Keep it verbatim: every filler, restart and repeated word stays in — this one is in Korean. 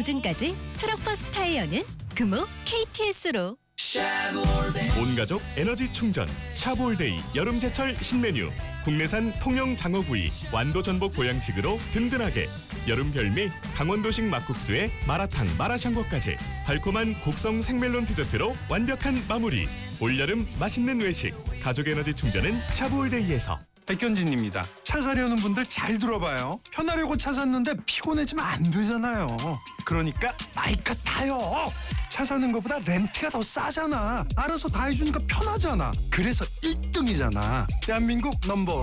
보증까지 트럭버스 타이어는 금호 케이티에스로. 온가족 에너지 충전 샤볼데이 여름제철 신메뉴. 국내산 통영 장어구이 완도 전복 보양식으로 든든하게. 여름 별미 강원도식 막국수에 마라탕 마라샹궈까지 달콤한 곡성 생멜론 디저트로 완벽한 마무리. 올여름 맛있는 외식 가족 에너지 충전은 샤볼데이에서. 백현진입니다. 차 사려는 분들 잘 들어봐요. 편하려고 차 샀는데 피곤해지면 안 되잖아요. 그러니까 마이카 타요. 차 사는 것보다 렌트가 더 싸잖아. 알아서 다 해주니까 편하잖아. 그래서 일 등이잖아. 대한민국 넘버